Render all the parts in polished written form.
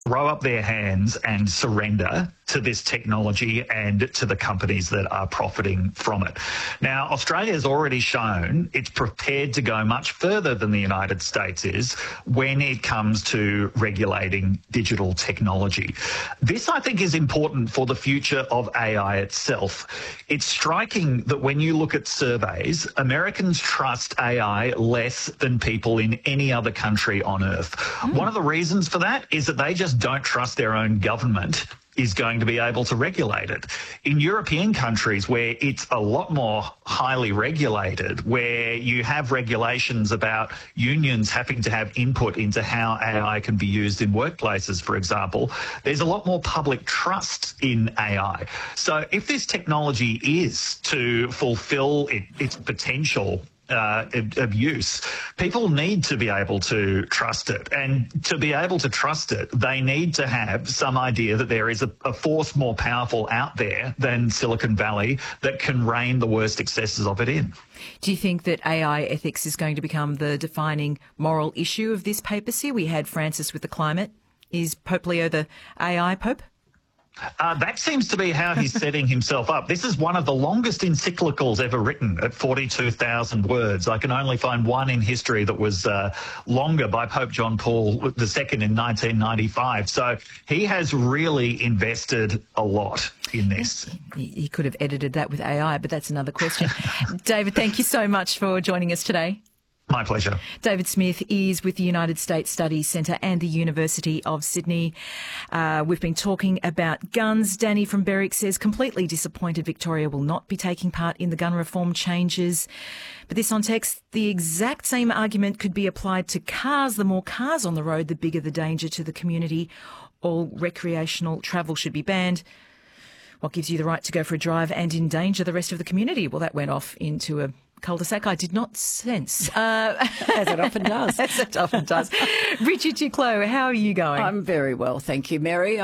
throw up their hands and surrender to this technology and to the companies that are profiting from it. Now, Australia has already shown it's prepared to go much further than the United States is when it comes to regulating digital technology. This, I think, is important for the future of AI itself. It's striking that when you look at surveys, Americans trust AI less than people in any other country on earth. One of the reasons for that is that they just don't trust their own government is going to be able to regulate it. In European countries where it's a lot more highly regulated, where you have regulations about unions having to have input into how AI can be used in workplaces, for example, there's a lot more public trust in AI. So if this technology is to fulfill its potential of use, people need to be able to trust it. And to be able to trust it, they need to have some idea that there is a force more powerful out there than Silicon Valley that can rein the worst excesses of it in. Do you think that AI ethics is going to become the defining moral issue of this papacy? We had Francis with the climate. Is Pope Leo the AI Pope? That seems to be how he's setting himself up. This is one of the longest encyclicals ever written at 42,000 words. I can only find one in history that was longer, by Pope John Paul II in 1995. So he has really invested a lot in this. He could have edited that with AI, but that's another question. David, thank you so much for joining us today. My pleasure. David Smith is with the United States Studies Centre and the University of Sydney. We've been talking about guns. Danny from Berwick says, completely disappointed Victoria will not be taking part in the gun reform changes. But this on text, the exact same argument could be applied to cars. The more cars on the road, the bigger the danger to the community. All recreational travel should be banned. What gives you the right to go for a drive and endanger the rest of the community? Well, that went off into a cul-de-sac I did not sense. As it often does. As it often does. Richard Duclos, how are you going? I'm very well, thank you, Mary.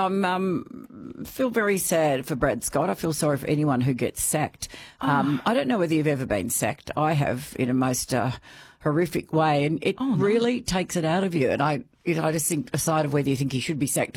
I'm feel very sad for Brad Scott. I feel sorry for anyone who gets sacked. I don't know whether you've ever been sacked. I have, in a most horrific way, and it really takes it out of you. And I just think, aside of whether you think he should be sacked